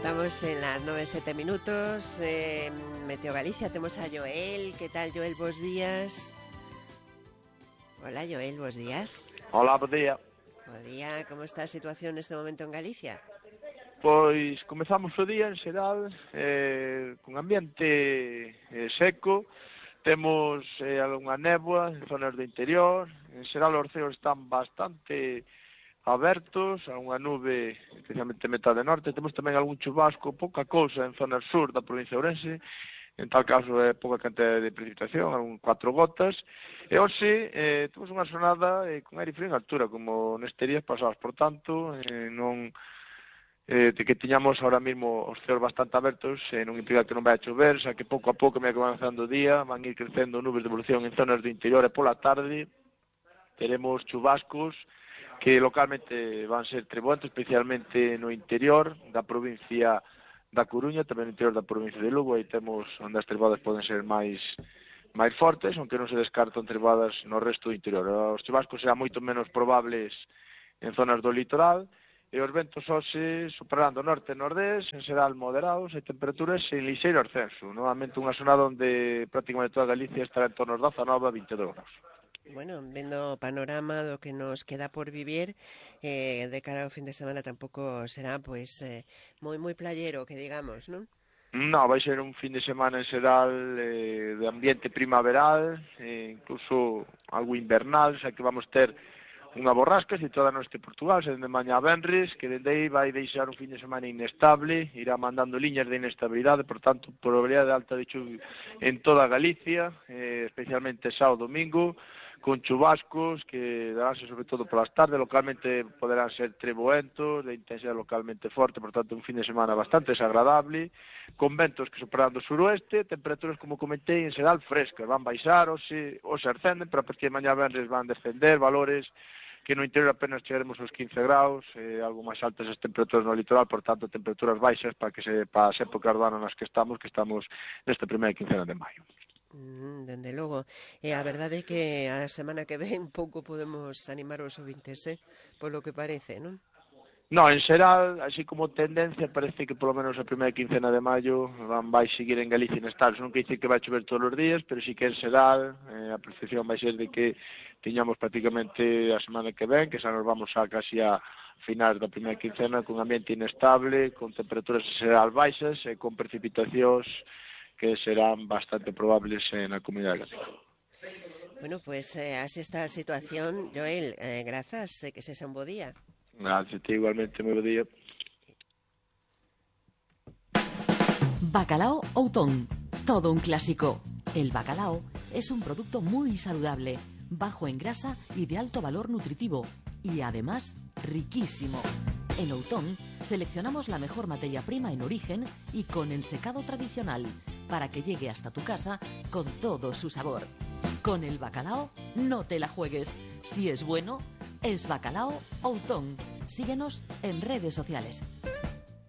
Estamos en las 9:07. Meteo Galicia, temos a Joel. Que tal, Joel? Bos días. Hola, Joel, bos días. Hola, bo día. Bo día, como está a situación neste momento en Galicia? Pois comezamos o día en xeral con ambiente seco. Temos algunha néboa en zonas do interior. En xeral os ceos están bastante abertos, algunha nube, especialmente metade norte. Temos tamén algún chubasco, pouca cousa en zonas sur da provincia de Ourense. En tal caso é pouca cantidad de precipitación, algún 4 gotas. E hoxe temos unha xornada con aire frío en altura, como nestes días pasados. Por tanto, non de que tiñamos ahora mismo os ceos bastante abertos, non implica que non vai a chover, xa que pouco a pouco, me que van avanzando o día, van ir crecendo nubes de evolución en zonas do interior e pola tarde teremos chubascos que localmente van ser treboentos, especialmente no interior da provincia da Coruña, tamén no interior da provincia de Lugo. Aí temos onde as trebadas poden ser máis fortes, aunque non se descartan trebadas no resto do interior. Os chubascos serán moito menos probables en zonas do litoral, e os ventos hoxe superarán do norte e nordés, en xeral moderados, e temperaturas en lixeiro ascenso. Novamente unha zona onde prácticamente toda Galicia estará en torno aos 19 a 22 graus. Bueno, vendo o panorama do que nos queda por vivir, de cara ao fin de semana tampouco será moi playero, que digamos, non? No, vai ser un fin de semana en xeral de ambiente primaveral, incluso algo invernal, xa que vamos ter unha borrasca situada no este de Portugal, se dende mañá a venres, que dende aí vai deixar un fin de semana inestable, irá mandando liñas de inestabilidade, por tanto, probabilidade alta de chuvia en toda Galicia, especialmente sábado domingo, con chubascos que daránse sobre todo polas tardes, localmente poderán ser treboentos, de intensidade localmente forte, por tanto, un fin de semana bastante desagradable, con ventos que superando o suroeste, temperaturas, como comentei, en xeral frescas, van baixar ou se ascenden, pero a partir de mañá venres van descender valores que no interior apenas chegaremos aos 15 graus, algo máis altas as temperaturas no litoral, por tanto, temperaturas baixas para as épocas do ano nas que estamos nesta primeira quincena de maio. Dende logo. E a verdade é que a semana que ven pouco podemos animar os ouvintes, polo que parece, non? No, en xeral, así como tendencia, parece que polo menos a primeira quincena de maio vai seguir en Galicia inestables. Non quer dizer que vai chover todos os días, pero sí que en xeral a percepción vai ser de que tiñamos prácticamente a semana que ven, que xa nos vamos a casi a finais da primeira quincena con ambiente inestable, con temperaturas en xeral baixas e con precipitacións que serán bastante probables na comunidade galega. Bueno, pues así está a situación. Joel, grazas, que sexa un bo día. Gracias, igualmente, moi bo día. Bacalao Outón, todo un clásico. El bacalao es un producto muy saludable, bajo en grasa y de alto valor nutritivo, y además riquísimo. En Outón seleccionamos la mejor materia prima en origen y con el secado tradicional, para que llegue hasta tu casa con todo su sabor. Con el bacalao no te la juegues. Si es bueno, es Bacalao Outón. Síguenos en redes sociales.